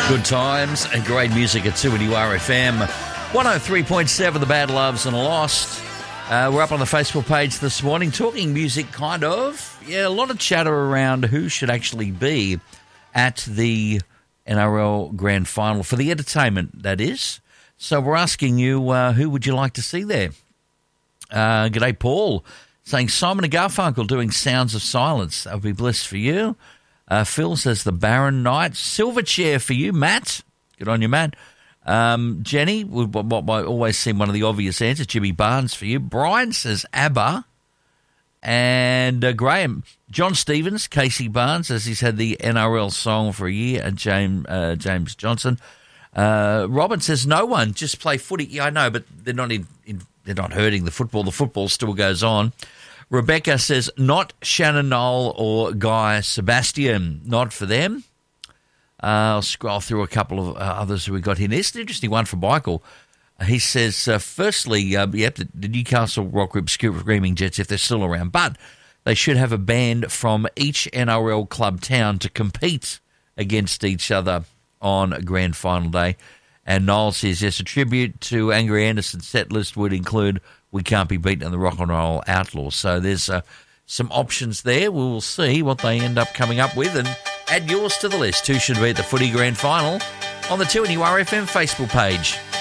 Good times and great music at 2 and URFM. 103.7, The Bad Loves and Lost. We're up on the Facebook page this morning talking music, kind of. Yeah, a lot of chatter around who should actually be at the NRL Grand Final for the entertainment, that is. So we're asking you, who would you like to see there? G'day, Paul, saying Simon and Garfunkel doing Sounds of Silence. That would be bliss for you. Phil says the Barron Knights. Silverchair for you, Matt. Good on you, Matt. Jenny, what might always seem one of the obvious answers, Jimmy Barnes for you. Brian says ABBA. And Graham, John Stevens, Casey Barnes, as he's had the NRL song for a year, and James Johnson. Robin says no one, just play footy. Yeah, I know, but they're not they're not hurting the football. The football still goes on. Rebecca says not Shannon Knoll or Guy Sebastian. Not for them. I'll scroll through a couple of others who we got here. There's an interesting one for Michael. He says, firstly, the Newcastle rock group Screaming Jets, if they're still around, but they should have a band from each NRL club town to compete against each other on Grand Final Day. And Noel says, yes, a tribute to Angry Anderson's set list would include We Can't Be Beaten and the Rock and Roll Outlaws. So there's some options there. We will see what they end up coming up with and add yours to the list. Who should be at the Footy Grand Final on the 2NURFM Facebook page.